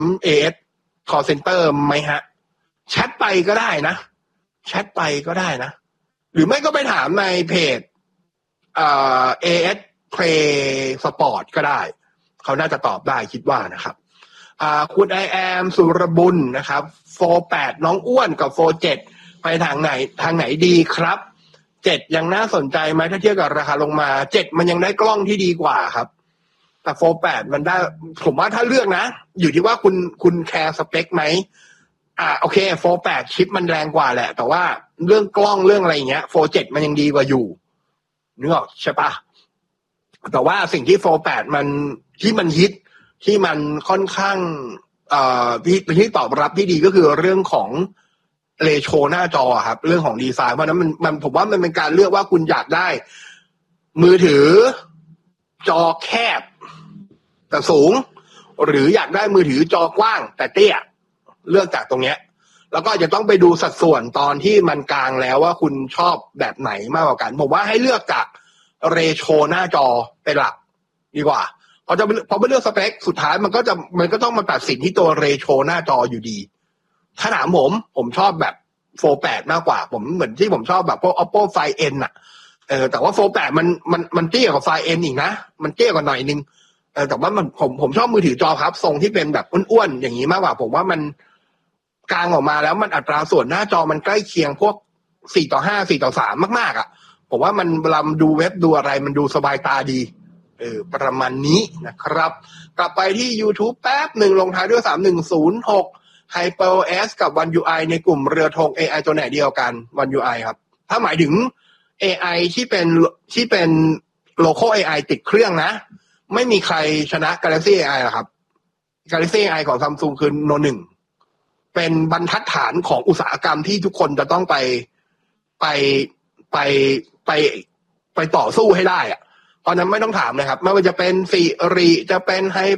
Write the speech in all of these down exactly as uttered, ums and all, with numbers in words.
เอ เอส call center ไหมฮะแชทไปก็ได้นะแชทไปก็ได้นะหรือไม่ก็ไปถามในเพจเอ่อ เอ เอส Play Sport ก็ได้เขาน่าจะตอบได้คิดว่านะครับอ่าคุณ I am สุรบุญนะครับโฟร์แปดน้องอ้วนกับโฟร์เจ็ดไปทางไหนทางไหนดีครับเจ็ดยังน่าสนใจไหมถ้าเทียบกับราคาลงมาเจ็ดมันยังได้กล้องที่ดีกว่าครับแต่โฟร์แปดมันได้ผมว่าถ้าเลือกนะอยู่ที่ว่าคุณคุณแคร์สเปคไหมอ่าโอเคโฟร์แปดชิปมันแรงกว่าแหละแต่ว่าเรื่องกล้องเรื่องอะไรอย่างเงี้ยโฟร์เจ็ดมันยังดีกว่าอยู่นึกออกใช่ปะแต่ว่าสิ่งที่โฟร์แปดมันที่มันฮิตที่มันค่อนข้างเอ่อที่ที่ตอบรับที่ดีก็คือเรื่องของเรโชหน้าจอครับเรื่องของดีไซน์เพราะนั้นมันมันผมว่ามันเป็นการเลือกว่าคุณอยากได้มือถือจอแคบแต่สูงหรืออยากได้มือถือจอกว้างแต่เตี้ยเลือกจากตรงเนี้ยแล้วก็จะต้องไปดูสัดส่วนตอนที่มันกลางแล้วว่าคุณชอบแบบไหนมากกว่ากันผมว่าให้เลือกจากเรโชหน้าจอเป็นหลักดีกว่าพอจะพอไปเลือกสเปคสุดท้ายมันก็จะมันก็ต้องมาตัดสินที่ตัวเรโชหน้าจออยู่ดีถ้าถามผมผมชอบแบบโฟร์แปดมากกว่าผมเหมือนที่ผมชอบแบบพวก Oppo Find N น่ะเออแต่ว่าโฟร์แปดมันมันมันเตี้ยกว่า Find N อีกนะมันเตี้ยกว่าหน่อยนึงเออแต่ว่ามันผมผมชอบมือถือจอพับทรงที่เป็นแบบอ้วนๆอย่างนี้มากกว่าผมว่ามันกลางออกมาแล้วมันอัตราส่วนหน้าจอมันใกล้เคียงพวกสี่ต่อห้า สี่ต่อสามมากๆอ่ะผมว่ามันเวลาดูเว็บดูอะไรมันดูสบายตาดีเออประมาณนี้นะครับกลับไปที่ YouTube แป๊บหนึ่งลงท้ายด้วยสามหนึ่งศูนย์หก HyperOS กับ วัน ยู ไอ ในกลุ่มเรือธง เอ ไอ ตัวไหนเดียวกัน วัน ยู ไอ ครับถ้าหมายถึง เอ ไอ ที่เป็นที่เป็น local เอ ไอ ติดเครื่องนะไม่มีใครชนะ Galaxy เอ ไอ หรอกครับ Galaxy เอ ไอ ของ Samsung คือโนหนึ่งเป็นบรรทัดฐานของอุตสาหกรรมที่ทุกคนจะต้องไปไปไปไปไปต่อสู้ให้ได้อะตอนนั้นไม่ต้องถามเลยครับไม่ว่าจะเป็นซีรีจะเป็น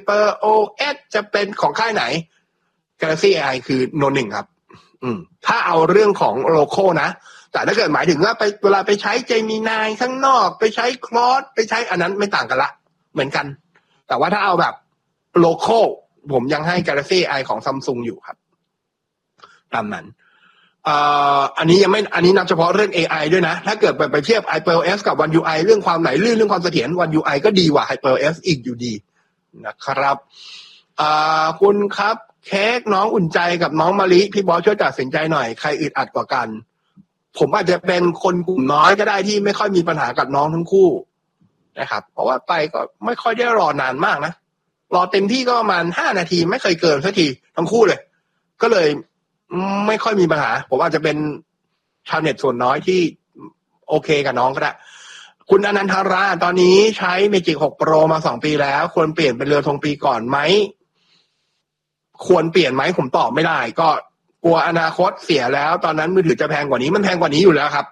HyperOS จะเป็นของค่ายไหน Galaxy เอ ไอ คือโนหนึ่งครับอืมถ้าเอาเรื่องของโลโก้นะแต่ถ้าเกิดหมายถึงว่าไปเวลาไปใช้ Gemini ข้างนอกไปใช้ Claude ไปใช้อันนั้นไม่ต่างกันละเหมือนกันแต่ว่าถ้าเอาแบบโลโก้ผมยังให้ Galaxy เอ ไอ ของ Samsung อยู่ครับตามนั้นอ่าอันนี้ยังไม่อันนี้นับเฉพาะเรื่อง เอ ไอ ด้วยนะถ้าเกิดไปไปเทียบ HyperOS กับ วัน ยู ไอ เรื่องความไหลลื่นเรื่องความเสถียร วัน ยู ไอ ก็ดีกว่า HyperOS อีกอยู่ดีนะครับอ่าคุณครับเค้กน้องอุ่นใจกับน้องมะลิพี่บอสช่วยตัดสินใจหน่อยใครอึดอัดกว่ากันผมอาจจะเป็นคนกลุ่มน้อยก็ได้ที่ไม่ค่อยมีปัญหากับน้องทั้งคู่นะครับเพราะว่าไปก็ไม่ค่อยได้รอนานมากนะรอเต็มที่ก็ประมาณห้านาทีไม่เคยเกินสักทีทั้งคู่เลยก็เลยไม่ค่อยมีปัญหาผมอาจจะเป็นชาวเน็ตส่วนน้อยที่โอเคกับน้องก็ได้คุณอนันทราตอนนี้ใช้ Magic หก Pro มาสองปีแล้วควรเปลี่ยนเป็นเรือธงปีก่อนไหมควรเปลี่ยนไหมผมตอบไม่ได้ก็กลัวอนาคตเสียแล้วตอนนั้นมือถือจะแพงกว่านี้มันแพงกว่านี้อยู่แล้วครับ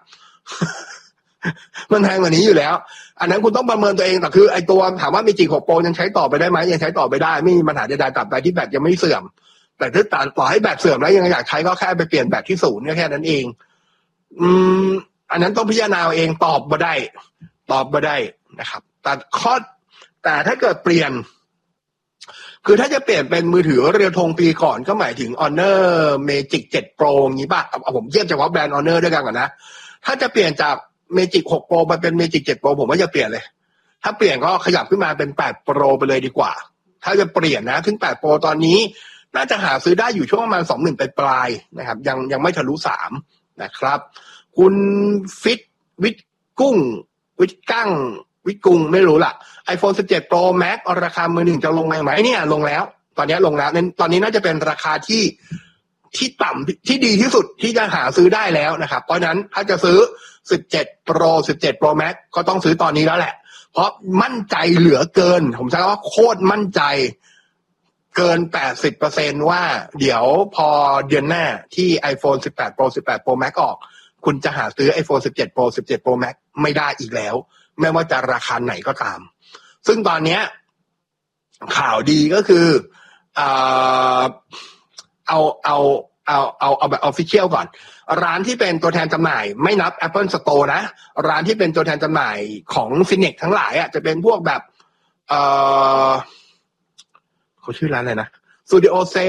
มันแพงกว่านี้อยู่แล้วอันนั้นคุณต้องประเมินตัวเองแต่คือไอตัวถามว่า Magic หก Pro ยังใช้ต่อไปได้ไหมยังใช้ต่อไปได้ไม่มีปัญหาใดๆตราบใดที่แบตยังไม่เสื่อมแต่ถ้าต่อให้แบตเสื่อมแล้วยังอยากใช้ก็แค่ไปเปลี่ยนแบตที่ศูนย์ก็แค่นั้นเองอืมอันนั้นต้องพิจารณาเองตอบบ่ได้ตอบบ่ได้นะครับแต่ข้อแต่ถ้าเกิดเปลี่ยนคือถ้าจะเปลี่ยนเป็นมือถือเรือธงปีก่อนก็หมายถึง Honor Magic เจ็ด Pro อย่างนี้ป่ะเอาผมเทียบเฉพาะแบรนด์ Honor ด้วยกันก่อนนะถ้าจะเปลี่ยนจาก Magic หก Pro มาเป็น Magic เจ็ด Pro ผมว่าจะเปลี่ยนเลยถ้าเปลี่ยนก็ขยับขึ้นมาเป็นแปด Pro ไปเลยดีกว่าถ้าจะเปลี่ยนนะถึงแปด Pro ตอนนี้น่าจะหาซื้อได้อยู่ช่วงประมาณ สองหมื่น ปลายๆนะครับยังยังไม่ทะลุสามนะครับคุณฟิตวิทกุ้งวิทกั้งวิทกุ้งไม่รู้ล่ะ iPhone สิบเจ็ด Pro Max ราคามือหนึ่งจะลงไหมเนี่ยลงแล้วตอนนี้ลงแล้วตอนนี้น่าจะเป็นราคาที่ที่ต่ำที่ดีที่สุดที่จะหาซื้อได้แล้วนะครับเพราะฉะนั้นถ้าจะซื้อสิบเจ็ด Pro สิบเจ็ด Pro Max ก็ต้องซื้อตอนนี้แล้วแหละเพราะมั่นใจเหลือเกินผมใช้คำว่าโคตรมั่นใจเกิน แปดสิบเปอร์เซ็นต์ ว่าเดี๋ยวพอเดือนหน้าที่ iPhone สิบแปด Pro สิบแปด Pro Max ออกคุณจะหาซื้อ iPhone สิบเจ็ด Pro สิบเจ็ด Pro Max ไม่ได้อีกแล้วไม่ว่าจะราคาไหนก็ตามซึ่งตอนนี้ข่าวดีก็คือเอาเอาเอาเอาเอาเอาแบบ official ก่อนร้านที่เป็นตัวแทนจำหน่ายไม่นับ Apple Store นะร้านที่เป็นตัวแทนจำหน่ายของ Finex ทั้งหลายอ่ะจะเป็นพวกแบบเอ่อเขาชื่อร้านอะไรนะ Studio